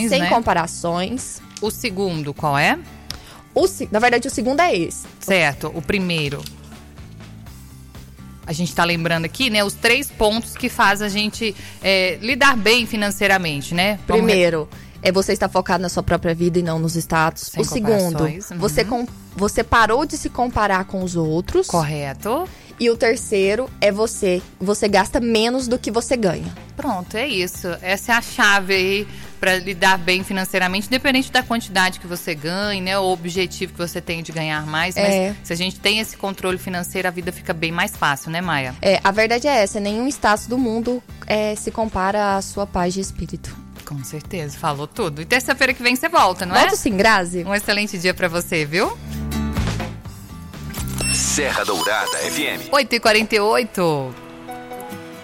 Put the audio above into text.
Sem né? comparações. O segundo, qual é? Na verdade, o segundo é esse. Certo, o primeiro. A gente tá lembrando aqui, né? Os 3 pontos que faz a gente lidar bem financeiramente, né? Primeiro, é você estar focado na sua própria vida e não nos status. Sem o segundo, comparações. você parou de se comparar com os outros. Correto. E o terceiro é você gasta menos do que você ganha. Pronto, é isso. Essa é a chave aí para lidar bem financeiramente, independente da quantidade que você ganhe, né? O objetivo que você tem de ganhar mais. Mas se a gente tem esse controle financeiro, a vida fica bem mais fácil, né, Maia? A verdade é essa. Nenhum status do mundo se compara à sua paz de espírito. Com certeza, falou tudo. E terça-feira que vem você volta, não é? Volto sim, Grazi. Um excelente dia para você, viu? Serra Dourada FM. 8h48.